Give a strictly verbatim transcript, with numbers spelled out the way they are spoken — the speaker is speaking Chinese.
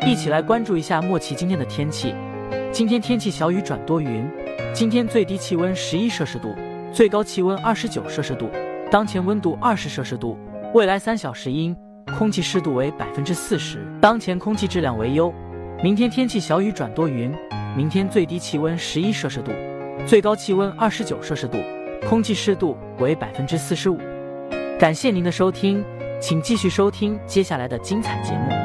一起来关注一下莫奇今天的天气。今天天气小雨转多云，今天最低气温十一摄氏度，最高气温二十九摄氏度，当前温度二十摄氏度，未来三小时阴，空气湿度为百分之四十，当前空气质量为优。明天天气小雨转多云，明天最低气温十一摄氏度，最高气温二十九摄氏度，空气湿度为百分之四十五。感谢您的收听，请继续收听接下来的精彩节目。